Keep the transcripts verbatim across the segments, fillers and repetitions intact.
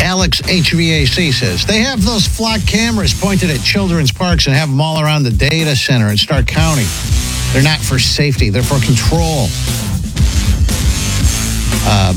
Alex H V A C says, they have those flock cameras pointed at children's parks and have them all around the data center in Stark County. They're not for safety. They're for control. Um,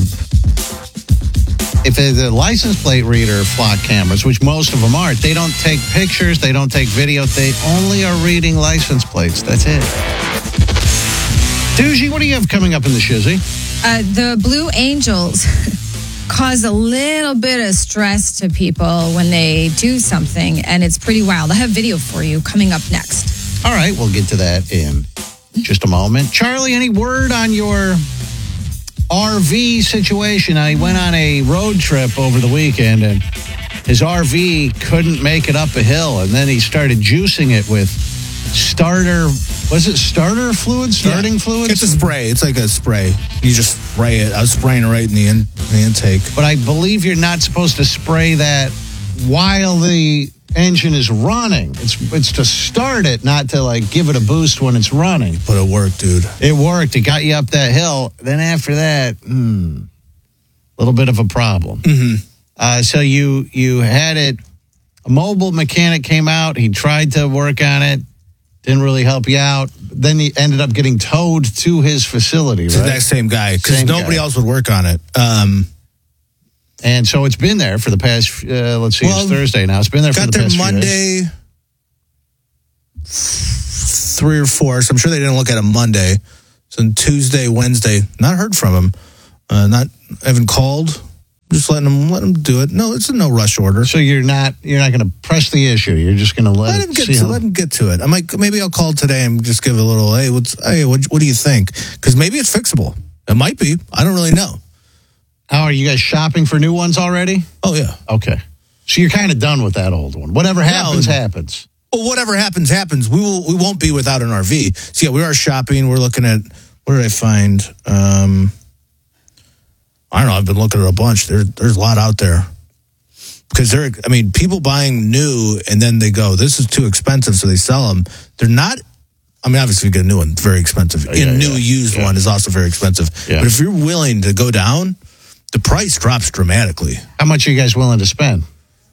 if the license plate reader flock cameras, which most of them aren't, they don't take pictures, they don't take video, they only are reading license plates. That's it. Doogie, what do you have coming up in the shizzy? Uh, the Blue Angels cause a little bit of stress to people when they do something, and it's pretty wild. I have video for you coming up next. All right, we'll get to that in just a moment. Charlie, any word on your R V situation? I went on a road trip over the weekend, and his R V couldn't make it up a hill, and then he started juicing it with starter, was it starter fluid? Starting yeah. fluid? It's a spray. It's like a spray. You just spray it. I was spraying it right in the, in, the intake. But I believe you're not supposed to spray that while the engine is running. It's it's to start it, not to like give it a boost when it's running. But it worked, dude. It worked. It got you up that hill. Then after that, hmm, a little bit of a problem. Mm-hmm. Uh, so you you had it. A mobile mechanic came out. He tried to work on it. Didn't really help you out. Then he ended up getting towed to his facility, It's right? that same guy, because Same nobody guy. else would work on it. Um, and so it's been there for the past, uh, let's see, Well, it's Thursday now. It's been there for got the there past few days. Monday, three or four. So I'm sure they didn't look at him Monday. So on Tuesday, Wednesday, not heard from him. Uh, not haven't called. Just letting him let him do it. No, it's a no rush order. So you're not you're not going to press the issue. You're just going to let, Let it him get see to how- let him get to it. I might maybe I'll call today and just give a little. Hey, what's hey? What, what do you think? Because maybe it's fixable. It might be. I don't really know. How are you guys shopping for new ones already? Oh yeah. Okay. So you're kind of done with that old one. Whatever happens, No. happens. Well, whatever happens, happens. We will. We won't be without an R V. So yeah, we are shopping. We're looking at. What did I find? Um, I don't know. I've been looking at a bunch. There, there's a lot out there. Because they're, I mean, people buying new and then they go, this is too expensive, so they sell them. They're not. I mean, obviously, you get a new one, very expensive. Oh, yeah, a new yeah, used yeah. one is also very expensive. Yeah. But if you're willing to go down, the price drops dramatically. How much are you guys willing to spend?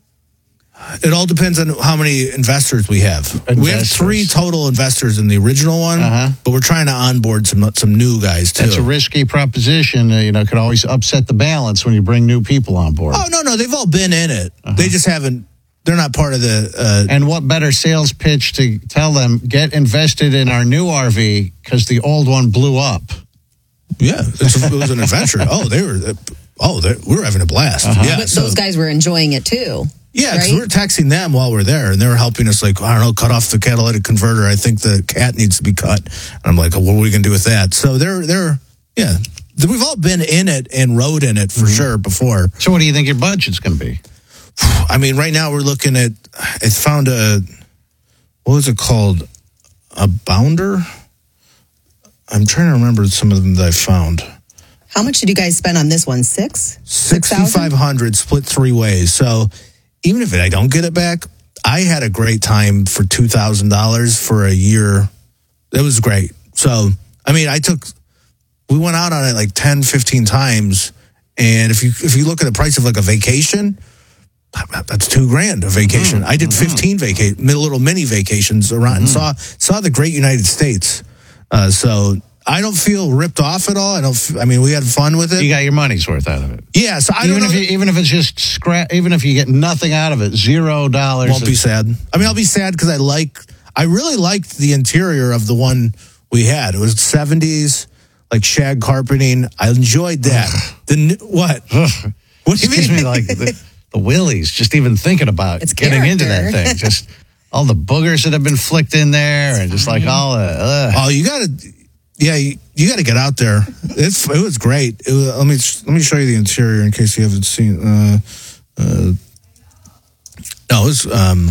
It all depends on how many investors we have. We have Investors. three total investors in the original one, Uh-huh. but we're trying to onboard some some new guys too. That's a risky proposition. Uh, you know, could always upset the balance when you bring new people on board. Oh no, no, they've all been in it. Uh-huh. They just haven't. They're not part of the. Uh, And what better sales pitch to tell them, get invested in our new R V because the old one blew up. yeah, it's, it was an adventure. Oh, they were. Oh, they, we were having a blast. Uh-huh. Yeah, But so, those guys were enjoying it too. yeah, because right? we were texting them while we we're there, and they were helping us. Like, I don't know, cut off the catalytic converter. I think the cat needs to be cut. And I'm like, oh, what are we gonna do with that? So they're they're yeah. We've all been in it and rode in it for Mm-hmm. sure before. So what do you think your budget's going to be? I mean, right now we're looking at. I found a. What was it called? A bounder. I'm trying to remember some of them that I found. How much did you guys spend on this one? Six? sixty-five hundred split three ways. So even if I don't get it back, I had a great time for two thousand dollars for a year. It was great. So, I mean, I took, we went out on it like ten, fifteen times. And if you if you look at the price of like a vacation, that's two grand a vacation. Mm-hmm. I did fifteen vaca- little mini vacations around and saw saw the great United States. Uh, so I don't feel ripped off at all. I don't. F- I mean, we had fun with it. You got your money's worth out of it. Yeah. So I even don't if know. you, even if it's just scrap, even if you get nothing out of it, zero dollars. Won't be sad. I mean, I'll be sad because I like. I really liked the interior of the one we had. It was seventies, like shag carpeting. I enjoyed that. the new, what? What do you Excuse mean? me, like the, the willies. Just even thinking about It's getting into that character. thing, just all the boogers that have been flicked in there, and just like all the. Uh. Oh, you got to. Yeah, you, you got to get out there. It's it was great. It was, let me let me show you the interior in case you haven't seen. Uh, uh, no, it was. Um,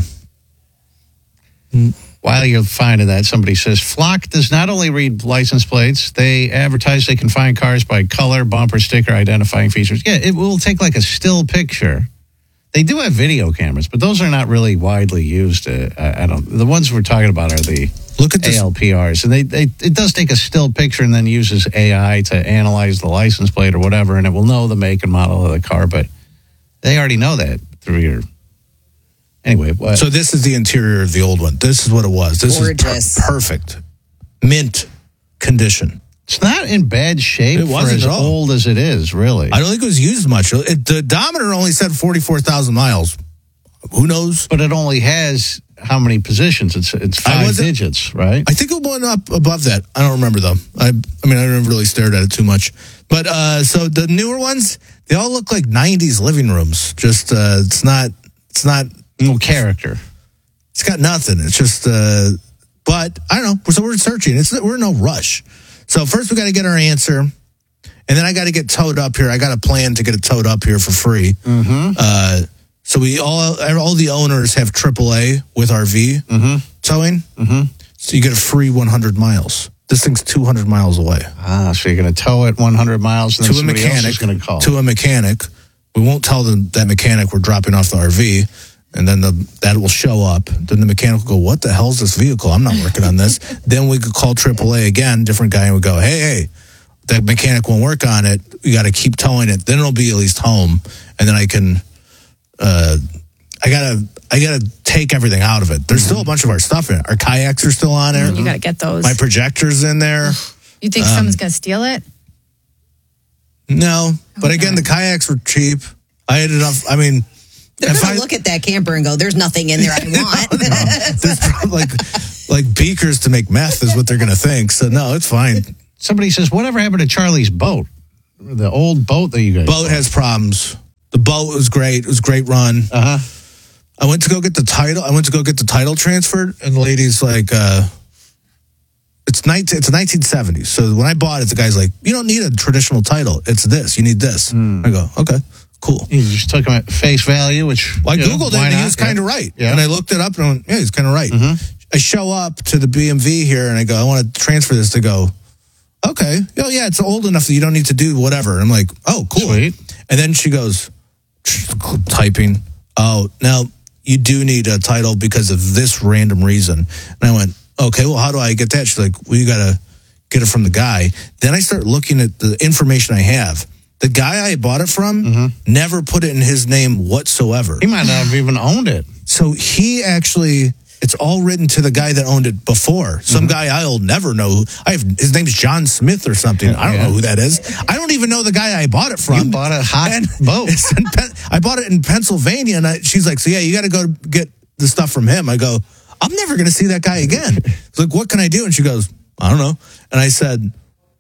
While you're finding that, somebody says Flock does not only read license plates, they advertise they can find cars by color, bumper sticker, identifying features. Yeah, it will take like a still picture. They do have video cameras, but those are not really widely used. Uh, I, I don't. The ones we're talking about are the look at A this. L P Rs, and they, they it does take a still picture and then uses A I to analyze the license plate or whatever, and it will know the make and model of the car. But They already know that through your. Anyway, what? So this is the interior of the old one. This is what it was. This Gorgeous. is per- perfect. Mint condition. It's not in bad shape It for wasn't as at all. old as it is, really. I don't think it was used much. It, the odometer only said forty-four thousand miles. Who knows? But it only has how many positions? It's it's I five wasn't- digits, right? I think it went up above that. I don't remember though. I I mean I never really stared at it too much. But uh, so the newer ones, they all look like nineties living rooms. Just uh, it's not it's not No character. it's got nothing. It's just uh, but I don't know. So we're searching. It's we're in no rush. So first we got to get our answer, and then I got to get towed up here. I got a plan to get it towed up here for free. Mm-hmm. Uh, so we all all the owners have triple A with R V Mm-hmm. towing. Mm-hmm. So you get a free one hundred miles. This thing's two hundred miles away. Ah, so you're going to tow it one hundred miles, and then To a somebody else mechanic. is going to call. To a mechanic. We won't tell them that mechanic we're dropping off the R V, and then the that will show up. Then the mechanic will go, "What the hell's this vehicle? I'm not working on this." Then we could call triple A again, different guy, and we go, "Hey, hey, that mechanic won't work on it. We got to keep towing it. Then it'll be at least home, and then I can." Uh, I gotta, I gotta take everything out of it. There's still a bunch of our stuff in it. Our kayaks are still on there. You got to get those. My projector's in there. You think um, someone's going to steal it? No, but again, the kayaks were cheap. I ended up. I mean, They're if going I- to look at that camper and go, there's nothing in there I want. There's probably like like beakers to make meth is what they're going to think. So no, it's fine. Somebody says, whatever happened to Charlie's boat? The old boat that you guys Boat has problems. The boat was great. It was a great run. Uh-huh. I went to go get the title. I went to go get the title transferred, and the lady's like, uh, "It's nineteen. It's nineteen seventies." So when I bought it, the guy's like, "You don't need a traditional title. It's this. You need this." I go, "Okay, cool." You just took him at face value, which Well, I you know, Googled it, why and he not? was kind of Yeah. right. Yeah. And I looked it up, and I went, yeah, he's kind of right. Mhm. I show up to the B M V here, and I go, I want to transfer this. They go, okay. Oh, yeah, it's old enough that you don't need to do whatever. I'm like, oh, cool. Sweet. And then she goes, typing, oh, now you do need a title because of this random reason. And I went, okay, well, how do I get that? She's like, well, you got to get it from the guy. Then I start looking at the information I have. The guy I bought it from Mm-hmm. never put it in his name whatsoever. He might not have even owned it. So he actually, it's all written to the guy that owned it before. Some Mm-hmm. guy I'll never know. Who, I have his name's John Smith or something. I don't Yeah. know who that is. I don't even know the guy I bought it from. You bought a hot And boat. it's in Pen- I bought it in Pennsylvania, and I, she's like, "So yeah, you got to go get the stuff from him." I go, "I'm never going to see that guy again." She's like, "What can I do?" And she goes, "I don't know." And I said,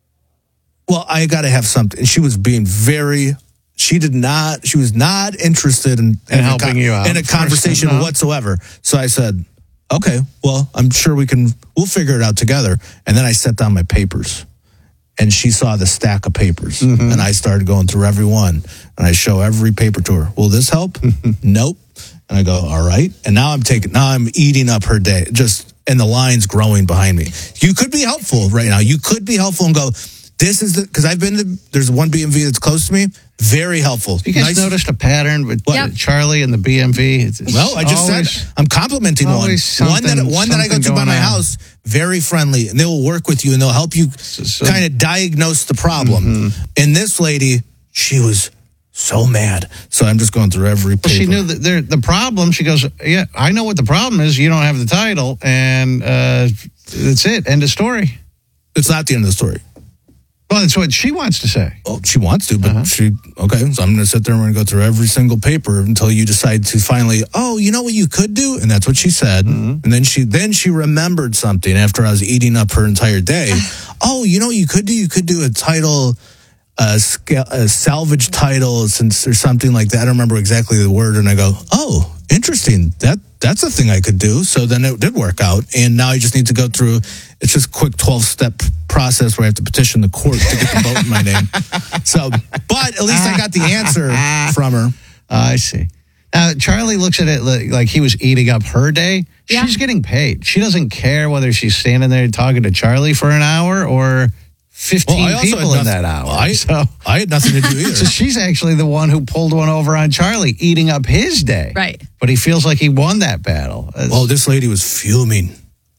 "Well, I got to have something." And she was being very. She did not. She was not interested in, in, helping a, con- you out. in a conversation No. whatsoever. So I said, "Okay, well, I'm sure we can. We'll figure it out together." And then I set down my papers, and she saw the stack of papers, Mm-hmm. and I started going through every one, and I show every paper to her. Will this help? Nope. And I go, all right. And now I'm taking. Now I'm eating up her day. Just and the line's growing behind me. You could be helpful right now. You could be helpful and go. This is the because I've been to. There's one B M V that's close to me. Very helpful. You guys Nice- noticed a pattern with Yep. Charlie and the B M V? It's, it's Well, I just always- said I'm complimenting one. always One that something- one that I go to something by my going on. house, very friendly, and they will work with you and they'll help you so- kind of diagnose the problem. Mm-hmm. And this lady, she was so mad. So I'm just going through every paper. Well, she knew that there, the problem. She goes, "Yeah, I know what the problem is. You don't have the title, and uh, that's it. End of story." It's not the end of the story. Well, that's what she wants to say. Well, she wants to, but Uh-huh. she okay. So I'm going to sit there and we're going to go through every single paper until you decide to finally. Oh, you know what you could do, and that's what she said. Mm-hmm. And then she then she remembered something after I was eating up her entire day. Oh, you know what you could do? You could do a title, a, sca- a salvage title, since or something like that. I don't remember exactly the word. And I go, oh, interesting. That that's a thing I could do. So then it did work out, and now I just need to go through. It's just a quick twelve step process where I have to petition the court to get the boat in my name. So, but at least I got the answer from her. I see. Now, Charlie looks at it like, like he was eating up her day. Yeah. She's getting paid. She doesn't care whether she's standing there talking to Charlie for an hour or fifteen Well, I also people had in that nothing- hour. I, so, I had nothing to do either. so she's actually the one who pulled one over on Charlie, eating up his day. Right. But he feels like he won that battle. It's- Oh, this lady was fuming.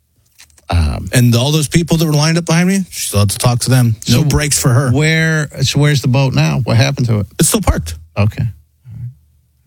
Um, and all those people that were lined up behind me, she still had to talk to them. No So breaks for her. Where? So where's the boat now? What happened to it? It's still parked. Okay.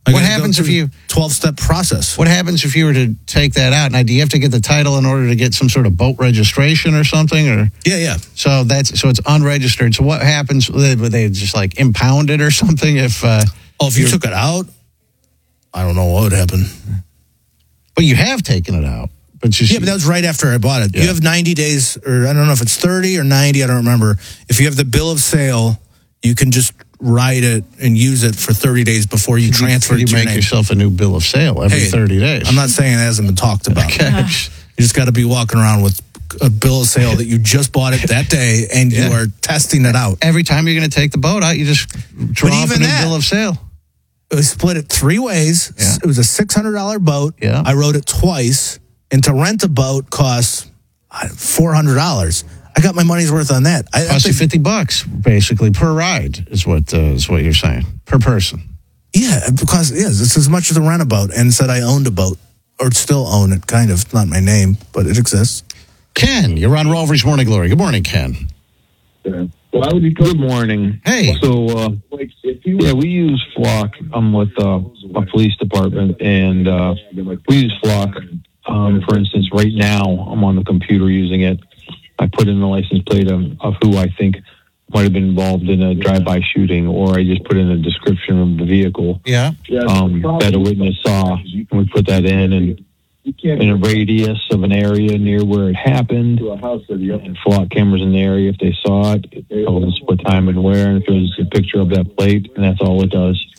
I What gotta go happens if through you- twelve-step process? What happens if you were to take that out? Now, do you have to get the title in order to get some sort of boat registration or something? Or Yeah, yeah. so that's so it's unregistered. So what happens? Would they just like impound it or something? If uh, Oh, if you you're- took it out, I don't know what would happen. but you have taken it out. But just Yeah, but that was right after I bought it. Yeah. You have ninety days, or I don't know if it's thirty or ninety, I don't remember. If you have the bill of sale, you can just write it and use it for thirty days before you transfer you it to your make name. yourself a new bill of sale every Hey, thirty days. I'm not saying it hasn't been talked about. Okay. You just got to be walking around with a bill of sale that you just bought it that day and Yeah. you are testing it out. Every time you're going to take the boat out, you just draw But off a even new that- bill of sale. It was split it three ways. Yeah. It was a six hundred dollars boat. Yeah. I rode it twice. And to rent a boat costs four hundred dollars. I got my money's worth on that. I, I Costs you think- fifty bucks basically per ride is what uh, is what you're saying per person. Yeah, because yeah, it's as much as a rent a boat, and said I owned a boat or still own it, kind of. Not my name, but it exists. Ken, you're on Rover's Morning Glory. Good morning, Ken. Why would you Good morning. Hey. So, uh, yeah, we use Flock. I'm with uh, a police department, and uh, we use Flock. Um, for instance, right now, I'm on the computer using it. I put in the license plate of, of who I think might have been involved in a drive-by shooting, or I just put in a description of the vehicle Yeah. um, that a witness saw, and we put that in, and in a radius of an area near where it happened, and flock cameras in the area. If they saw it, it tells us what time and where, and if there's a picture of that plate, and that's all it does.